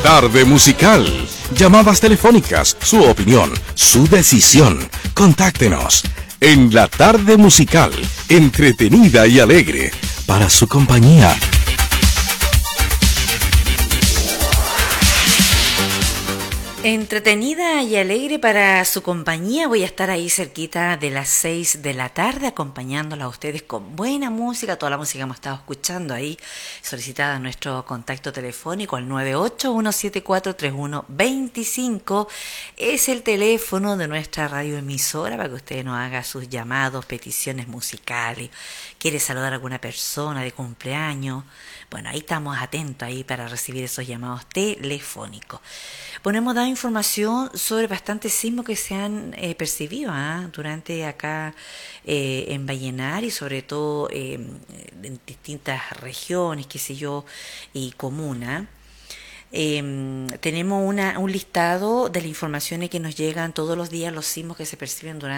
Tarde musical. Llamadas telefónicas, su opinión, su decisión. Contáctenos en la tarde musical, entretenida y alegre, para su compañía. Entretenida y alegre para su compañía. Voy a estar ahí cerquita de las 6 de la tarde acompañándola a ustedes con buena música, toda la música que hemos estado escuchando ahí, solicitada a nuestro contacto telefónico al 981743125. Es el teléfono de nuestra radioemisora para que usted nos haga sus llamados, peticiones musicales. ¿Quiere saludar a alguna persona de cumpleaños? Bueno, ahí estamos atentos ahí para recibir esos llamados telefónicos. Bueno, hemos dado información sobre bastantes sismos que se han percibido durante acá en Vallenar y sobre todo en distintas regiones, qué sé yo, y comunas. Tenemos un listado de las informaciones que nos llegan todos los días, los sismos que se perciben durante